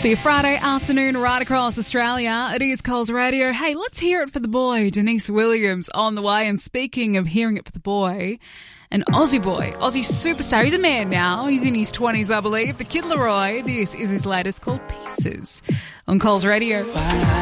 Be a Friday afternoon right across Australia. It is Coles Radio. Hey, let's hear it for the boy, Denise Williams, on the way. And speaking of hearing it for the boy, an Aussie boy, Aussie superstar. He's a man now. He's in his 20s, I believe. The Kid Laroi. This is his latest called Pieces on Coles Radio.